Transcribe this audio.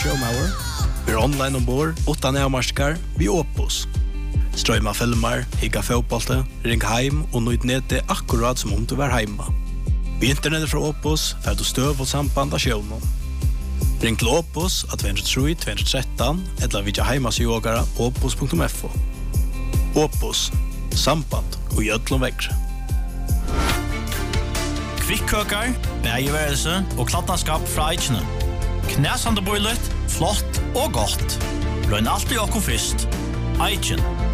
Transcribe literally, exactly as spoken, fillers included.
showmauer. Vi er online ombord, utan avmarskar, vi Opus. Strøyma filmer, higga fotbollte, ring heim og nøyt nete akkurat som om du var heima. Vi internettet fra Opus får du støv og samband av shownen. Ring til Opus av två tre två ett tre eller vidja heimasjogara opus punktum f o. Opus, samband og gjødlom vekkre. Kvikkøkar, bægeværelse og klattanskap fra Eichene. Knæsande bøylet, flott og godt. Løgn alltid okko fyrst. Eichen.